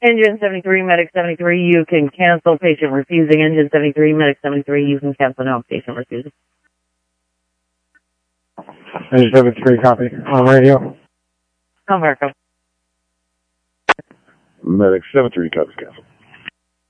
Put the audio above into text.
Engine 73, Medic 73, you can cancel. Patient refusing. Engine 73, Medic 73, you can cancel now. Patient refusing. Engine 73, copy. On radio. America. Medic 73, copy, cancel.